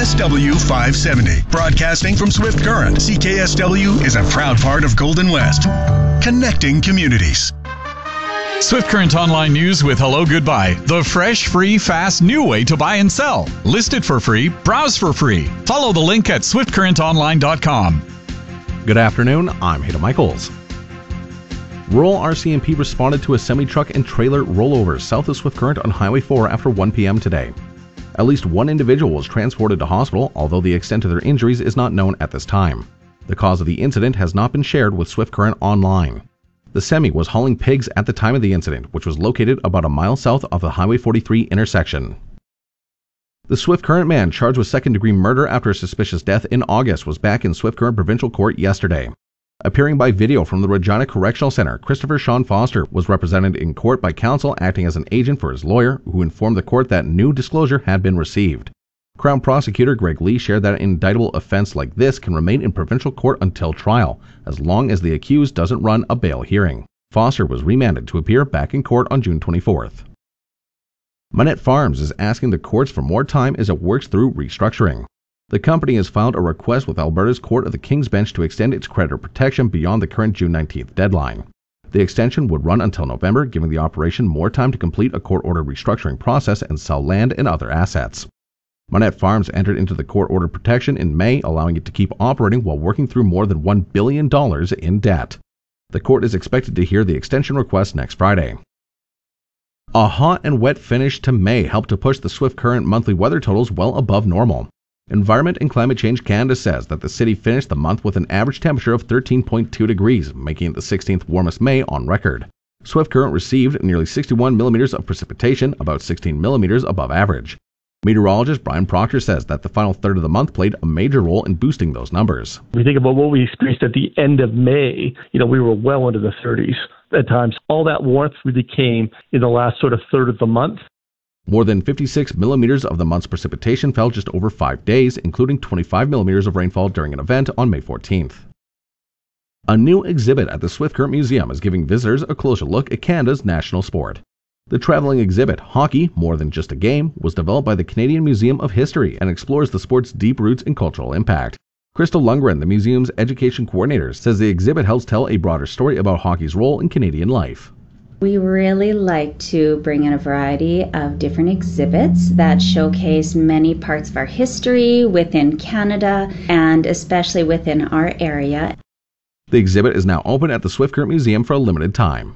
CKSW 570. Broadcasting from Swift Current, CKSW is a proud part of Golden West. Connecting communities. Swift Current Online News with Hello Goodbye. The fresh, free, fast, new way to buy and sell. List it for free. Browse for free. Follow the link at swiftcurrentonline.com. Good afternoon. I'm Hayden Michaels. Rural RCMP responded to a semi-truck and trailer rollover south of Swift Current on Highway 4 after 1 p.m. today. At least one individual was transported to hospital, although the extent of their injuries is not known at this time. The cause of the incident has not been shared with Swift Current Online. The semi was hauling pigs at the time of the incident, which was located about a mile south of the Highway 43 intersection. The Swift Current man charged with second-degree murder after a suspicious death in August was back in Swift Current Provincial Court yesterday. Appearing by video from the Regina Correctional Center, Christopher Sean Foster was represented in court by counsel acting as an agent for his lawyer, who informed the court that new disclosure had been received. Crown Prosecutor Greg Lee shared that an indictable offense like this can remain in provincial court until trial, as long as the accused doesn't run a bail hearing. Foster was remanded to appear back in court on June 24th. Manette Farms is asking the courts for more time as it works through restructuring. The company has filed a request with Alberta's Court of the King's Bench to extend its creditor protection beyond the current June 19th deadline. The extension would run until November, giving the operation more time to complete a court-ordered restructuring process and sell land and other assets. Manette Farms entered into the court-ordered protection in May, allowing it to keep operating while working through more than $1 billion in debt. The court is expected to hear the extension request next Friday. A hot and wet finish to May helped to push the Swift Current monthly weather totals well above normal. Environment and Climate Change Canada says that the city finished the month with an average temperature of 13.2 degrees, making it the 16th warmest May on record. Swift Current received nearly 61 millimeters of precipitation, about 16 millimeters above average. Meteorologist Brian Proctor says that the final third of the month played a major role in boosting those numbers. We think about what we experienced at the end of May. We were well into the 30s at times. All that warmth really came in the last sort of third of the month. More than 56 millimeters of the month's precipitation fell just over 5 days, including 25 millimeters of rainfall during an event on May 14th. A new exhibit at the Swift Current Museum is giving visitors a closer look at Canada's national sport. The traveling exhibit, Hockey, More Than Just a Game, was developed by the Canadian Museum of History and explores the sport's deep roots and cultural impact. Crystal Lundgren, the museum's education coordinator, says the exhibit helps tell a broader story about hockey's role in Canadian life. We really like to bring in a variety of different exhibits that showcase many parts of our history within Canada and especially within our area. The exhibit is now open at the Swift Current Museum for a limited time.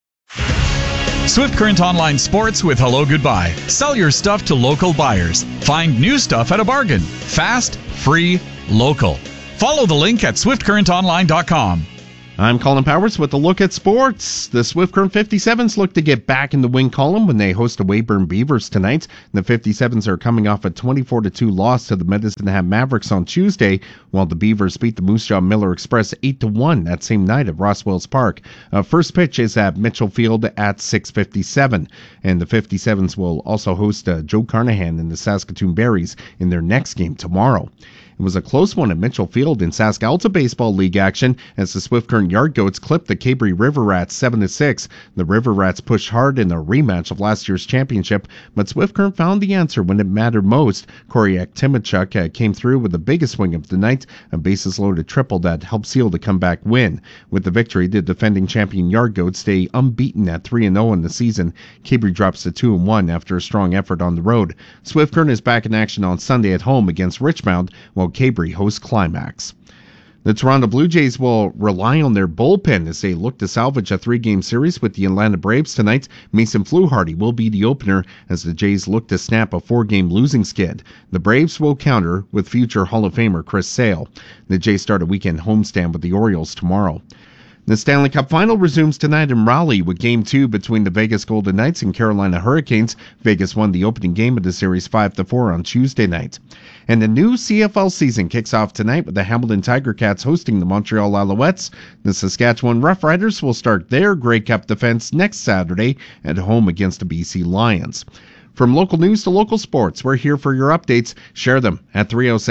Swift Current Online Sports with Hello Goodbye. Sell your stuff to local buyers. Find new stuff at a bargain. Fast, free, local. Follow the link at swiftcurrentonline.com. I'm Colin Powers with a look at sports. The Swift Current 57s look to get back in the win column when they host the Weyburn Beavers tonight. The 57s are coming off a 24-2 loss to the Medicine Hat Mavericks on Tuesday, while the Beavers beat the Moose Jaw Miller Express 8-1 that same night at Rosswells Park. First pitch is at Mitchell Field at 6:57, and the 57s will also host Joe Carnahan and the Saskatoon Berries in their next game tomorrow. It was a close one at Mitchell Field in Sask-Alta Baseball League action as the Swift Current Yard Goats clipped the Cabre River Rats 7-6. The River Rats pushed hard in a rematch of last year's championship, but Swift Current found the answer when it mattered most. Koryak Timichuk came through with the biggest swing of the night, a bases-loaded triple that helped seal the comeback win. With the victory, the defending champion Yard Goats stay unbeaten at 3-0 in the season. Cabre drops to 2-1 after a strong effort on the road. Swift Current is back in action on Sunday at home against Richmond, while Cabre hosts Climax. The Toronto Blue Jays will rely on their bullpen as they look to salvage a 3-game series with the Atlanta Braves tonight. Mason Fluharty will be the opener as the Jays look to snap a 4-game losing skid. The Braves will counter with future Hall of Famer Chris Sale. The Jays start a weekend homestand with the Orioles tomorrow. The Stanley Cup Final resumes tonight in Raleigh with Game 2 between the Vegas Golden Knights and Carolina Hurricanes. Vegas won the opening game of the series 5-4 on Tuesday night. And the new CFL season kicks off tonight with the Hamilton Tiger Cats hosting the Montreal Alouettes. The Saskatchewan Roughriders will start their Grey Cup defense next Saturday at home against the BC Lions. From local news to local sports, we're here for your updates. Share them at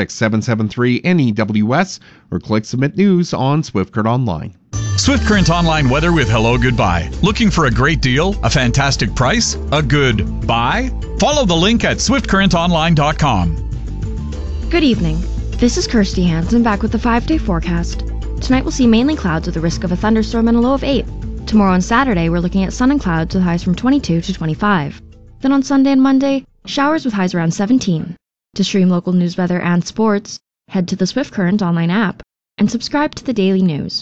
306-773-NEWS or click Submit News on Swift Current Online. Swift Current Online weather with Hello Goodbye. Looking for a great deal, a fantastic price, a good buy? Follow the link at swiftcurrentonline.com. Good evening. This is Kirsty Hansen back with the 5-day forecast. Tonight we'll see mainly clouds with a risk of a thunderstorm and a low of 8. Tomorrow and Saturday we're looking at sun and clouds with highs from 22 to 25. Then on Sunday and Monday, showers with highs around 17. To stream local news, weather, and sports, head to the Swift Current online app and subscribe to the Daily News.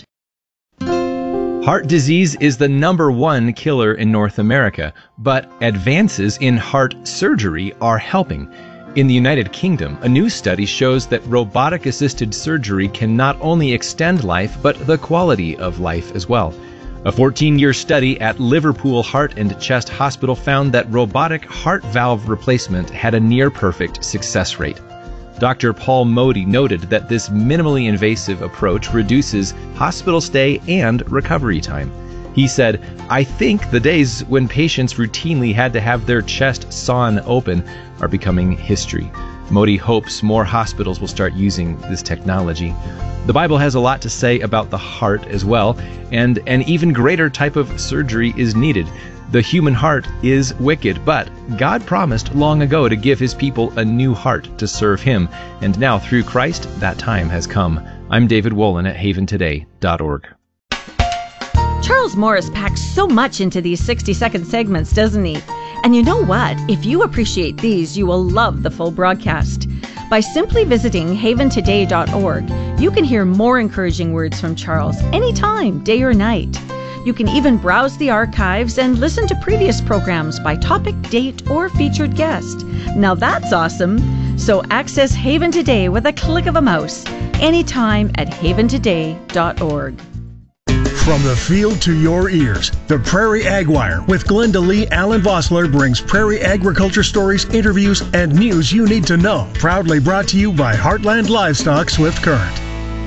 Heart disease is the #1 killer in North America, but advances in heart surgery are helping. In the United Kingdom, a new study shows that robotic-assisted surgery can not only extend life, but the quality of life as well. A 14-year study at Liverpool Heart and Chest Hospital found that robotic heart valve replacement had a near-perfect success rate. Dr. Paul Modi noted that this minimally invasive approach reduces hospital stay and recovery time. He said, "I think the days when patients routinely had to have their chest sawn open are becoming history." Modi hopes more hospitals will start using this technology. The Bible has a lot to say about the heart as well, and an even greater type of surgery is needed. The human heart is wicked, but God promised long ago to give his people a new heart to serve him, and now through Christ, that time has come. I'm David Wolin at haventoday.org. Charles Morris packs so much into these 60-second segments, doesn't he? And you know what? If you appreciate these, you will love the full broadcast. By simply visiting haventoday.org, you can hear more encouraging words from Charles anytime, day or night. You can even browse the archives and listen to previous programs by topic, date, or featured guest. Now that's awesome! So access Haven Today with a click of a mouse, anytime at haventoday.org. From the field to your ears, the Prairie Ag Wire with Glenda Lee Allen Vossler brings prairie agriculture stories, interviews, and news you need to know. Proudly brought to you by Heartland Livestock Swift Current.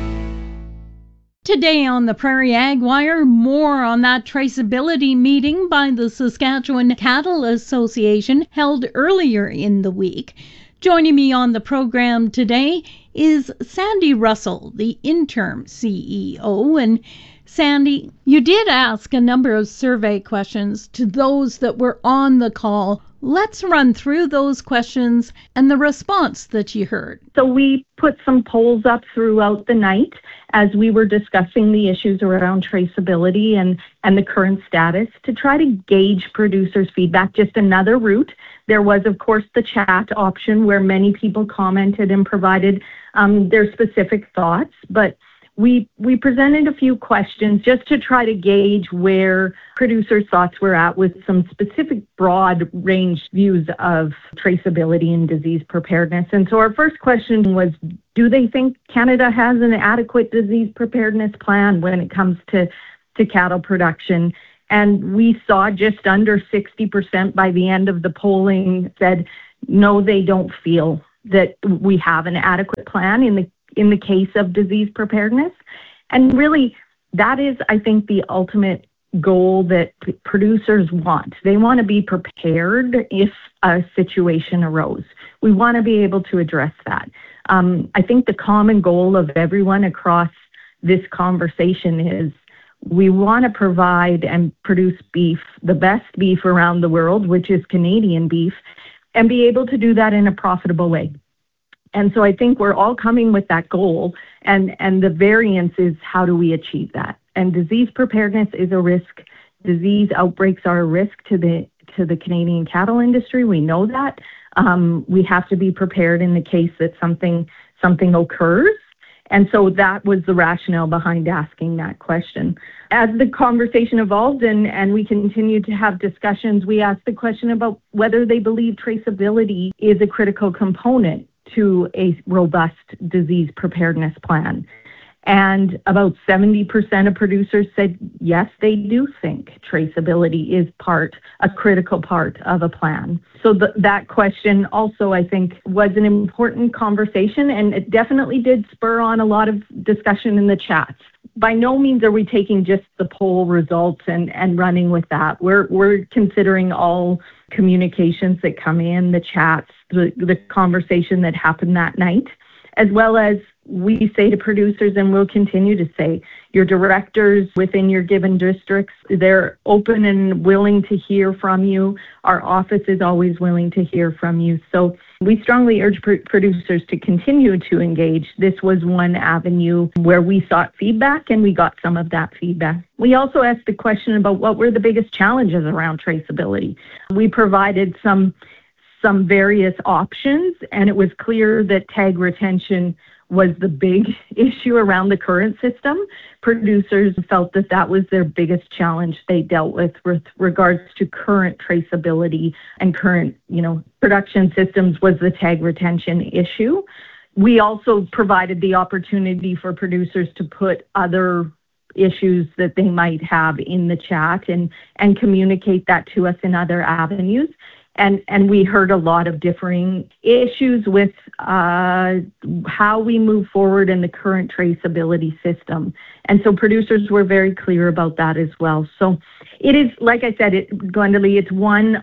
Today on the Prairie Ag Wire, more on that traceability meeting by the Saskatchewan Cattle Association held earlier in the week. Joining me on the program today is Sandy Russell, the interim CEO. And Sandy, you did ask a number of survey questions to those that were on the call. Let's run through those questions and the response that you heard. So we put some polls up throughout the night as we were discussing the issues around traceability and the current status to try to gauge producers' feedback. Just another route. There was, of course, the chat option where many people commented and provided their specific thoughts, but we presented a few questions just to try to gauge where producers' thoughts were at with some specific broad range views of traceability and disease preparedness. And so our first question was, do they think Canada has an adequate disease preparedness plan when it comes to cattle production? And we saw just under 60% by the end of the polling said, no, they don't feel that we have an adequate plan in the case of disease preparedness. And really, that is, I think, the ultimate goal that producers want. They want to be prepared if a situation arose. We want to be able to address that. I think the common goal of everyone across this conversation is we want to provide and produce beef, the best beef around the world, which is Canadian beef, and be able to do that in a profitable way. And so I think we're all coming with that goal, and the variance is how do we achieve that? And disease preparedness is a risk. Disease outbreaks are a risk to the Canadian cattle industry. We know that. We have to be prepared in the case that something occurs. And so that was the rationale behind asking that question. As the conversation evolved and we continued to have discussions, we asked the question about whether they believe traceability is a critical component to a robust disease preparedness plan. And about 70% of producers said, yes, they do think traceability is a critical part of a plan. So that question also, I think, was an important conversation, and it definitely did spur on a lot of discussion in the chats. By no means are we taking just the poll results and running with that. We're considering all communications that come in, the chats, the conversation that happened that night. as well as we say to producers, and we'll continue to say, your directors within your given districts, they're open and willing to hear from you. Our office is always willing to hear from you. So we strongly urge producers to continue to engage. This was one avenue where we sought feedback, and we got some of that feedback. We also asked the question about what were the biggest challenges around traceability. We provided some various options, and it was clear that tag retention was the big issue around the current system. Producers felt that that was their biggest challenge they dealt with regards to current traceability and current, production systems, was the tag retention issue. We also provided the opportunity for producers to put other issues that they might have in the chat and communicate that to us in other avenues. And we heard a lot of differing issues with how we move forward in the current traceability system. And so producers were very clear about that as well. So it is, like I said, Glenda Lee, it's one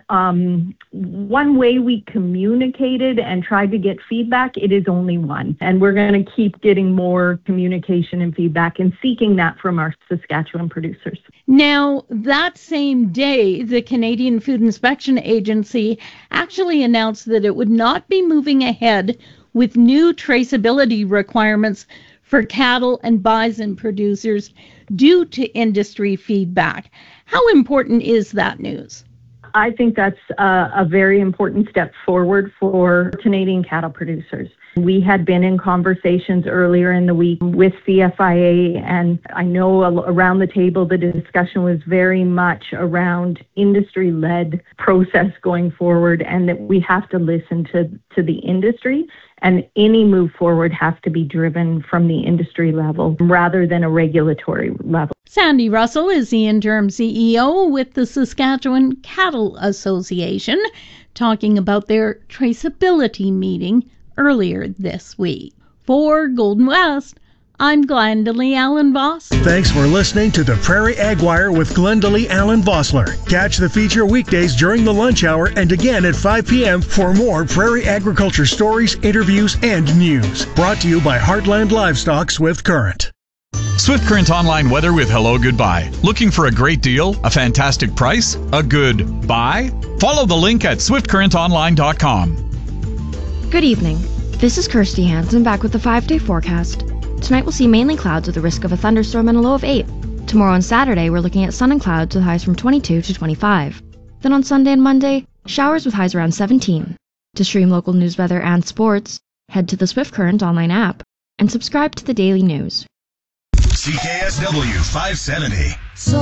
way we communicated and tried to get feedback. It is only one. And we're going to keep getting more communication and feedback and seeking that from our Saskatchewan producers. Now, that same day, the Canadian Food Inspection Agency actually announced that it would not be moving ahead with new traceability requirements for cattle and bison producers due to industry feedback. How important is that news? I think that's a very important step forward for Canadian cattle producers. We had been in conversations earlier in the week with CFIA, and I know around the table the discussion was very much around industry-led process going forward, and that we have to listen to the industry, and any move forward has to be driven from the industry level rather than a regulatory level. Sandy Russell is the interim CEO with the Saskatchewan Cattle Association, talking about their traceability meeting earlier this week. For Golden West, I'm Glenda Lee Allen Vossler. Thanks for listening to the Prairie Ag Wire with Glenda Lee Allen Vossler. Catch the feature weekdays during the lunch hour and again at 5 p.m. for more prairie agriculture stories, interviews, and news. Brought to you by Heartland Livestock Swift Current. Swift Current Online weather with Hello Goodbye. Looking for a great deal, a fantastic price, a good buy? Follow the link at swiftcurrentonline.com. Good evening. This is Kirsty Hansen back with the 5-day forecast. Tonight we'll see mainly clouds with a risk of a thunderstorm and a low of 8. Tomorrow and Saturday we're looking at sun and clouds with highs from 22 to 25. Then on Sunday and Monday, showers with highs around 17. To stream local news, weather, and sports, head to the Swift Current online app and subscribe to the daily news. CKSW 570.